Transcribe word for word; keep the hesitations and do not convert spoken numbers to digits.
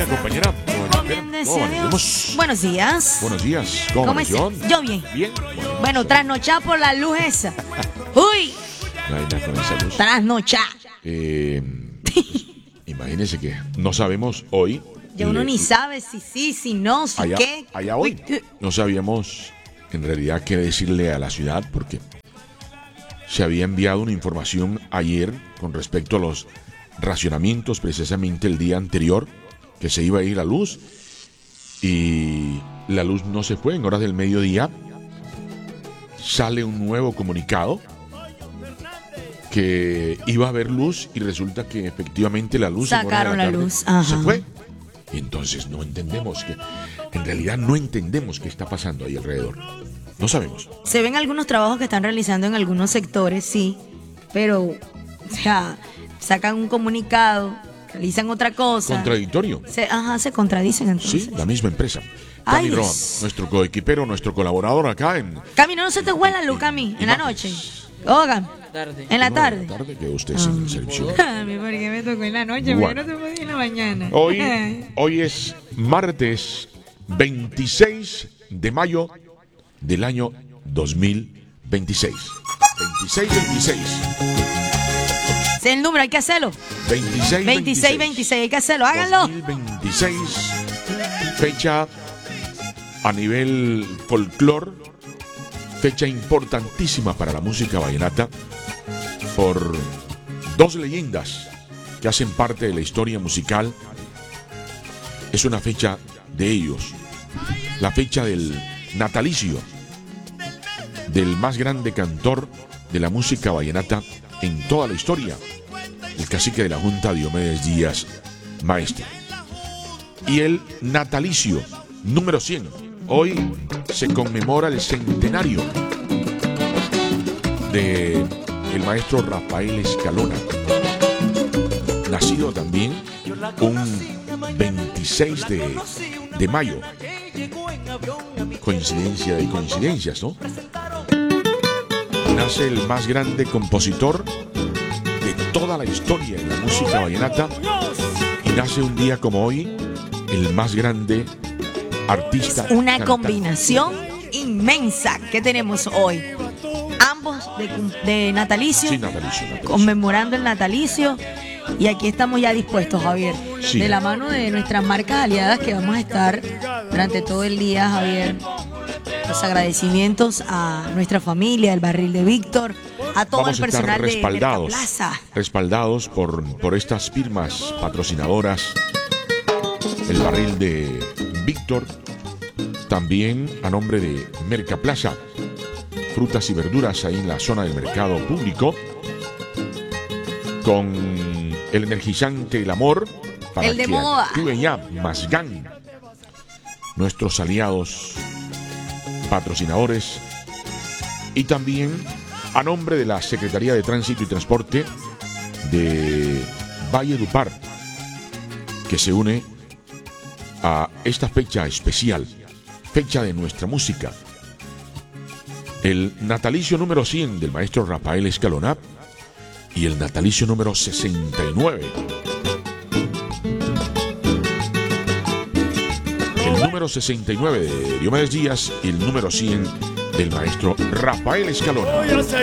compañera. ¿Cómo amanecemos? Buenos días. Buenos días. ¿Cómo, ¿Cómo estás? Yo bien. Bien. Bueno, trasnochar por la luz esa. Uy. No hay nada con esa luz. Trasnochar. Eh, imagínense que no sabemos hoy. Ya uno eh, ni sabe si sí, si no, si allá, qué. Allá hoy Uy. no sabíamos en realidad qué decirle a la ciudad porque se había enviado una información ayer con respecto a los racionamientos precisamente el día anterior que se iba a ir la luz y la luz no se fue en horas del mediodía. Sale un nuevo comunicado que iba a haber luz y resulta que efectivamente la luz sacaron la, la luz Ajá. se fue. Y entonces no entendemos que en realidad no entendemos qué está pasando ahí alrededor. No sabemos. Se ven algunos trabajos que están realizando en algunos sectores, sí, pero o sea, sacan un comunicado, realizan otra cosa. Contradictorio. Se, ajá, se contradicen entonces. Sí, la misma empresa. Cami Ay, Roa, Dios. nuestro coequipero, nuestro colaborador acá en... Cami, no, no se te huele la luz, Cami, en la noche. Oigan, tarde. en la No, tarde. En la tarde que usted es el servicio. A mí porque me tocó en la noche, Bueno. pero no se podía en la mañana. Hoy, hoy es martes veintiséis de mayo del año dos mil veintiséis. veintiséis veintiséis. Es el número, hay que hacerlo. veintiséis veintiséis, veintiséis, hay que hacerlo, háganlo. dos mil veintiséis, fecha a nivel folclor, fecha importantísima para la música vallenata por dos leyendas que hacen parte de la historia musical. Es una fecha de ellos, la fecha del natalicio del más grande cantor de la música vallenata en toda la historia, el cacique de la Junta, Diomedes Díaz Maestre. Y el natalicio número cien. Hoy se conmemora el centenario de el maestro Rafael Escalona, nacido también un veintiséis de, de mayo. Coincidencia de coincidencias, ¿no? Nace el más grande compositor de toda la historia en la música vallenata y nace un día como hoy el más grande artista. Es una cantante. Combinación inmensa que tenemos hoy. Ambos de, de natalicio, Sí, natalicio, natalicio. conmemorando el natalicio. Y aquí estamos ya dispuestos, Javier, Sí. de la mano de nuestras marcas aliadas que vamos a estar durante todo el día, Javier. Los agradecimientos a nuestra familia, el Barril de Víctor, a todo Vamos el a estar personal de respaldados, Mercaplaza. respaldados por, por estas firmas patrocinadoras, el Barril de Víctor, también a nombre de Mercaplaza, frutas y verduras ahí en la zona del mercado público, con el energizante El Amor, para El de que moda. actúen ya, Mazgán, nuestros aliados patrocinadores, y también a nombre de la Secretaría de Tránsito y Transporte de Valledupar, que se une a esta fecha especial, fecha de nuestra música, el natalicio número cien del maestro Rafael Escalona y el natalicio número sesenta y nueve. El número sesenta y nueve de Diomedes Díaz y el número cien del maestro Rafael Escalona.